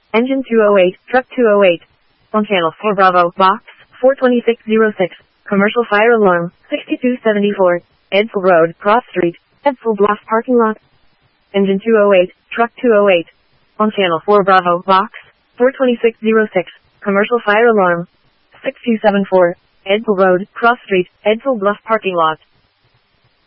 Engine 208, Truck 208. On Channel 4 Bravo, Box 42606. Commercial fire alarm, 6274. Edsel Road, Cross Street, Edsel Bluff parking lot. Engine 208, Truck 208. On Channel 4 Bravo, Box 42606. Commercial fire alarm, 6274. Edsel Road, Cross Street, Edsel Bluff parking lot.